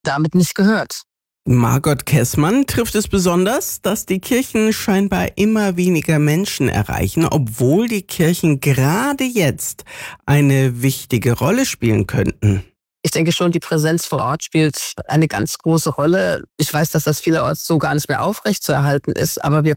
damit nicht gehört. Margot Kessmann trifft es besonders, dass die Kirchen scheinbar immer weniger Menschen erreichen, obwohl die Kirchen gerade jetzt eine wichtige Rolle spielen könnten. Ich denke schon, die Präsenz vor Ort spielt eine ganz große Rolle. Ich weiß, dass das vielerorts so gar nicht mehr aufrechtzuerhalten ist, aber wir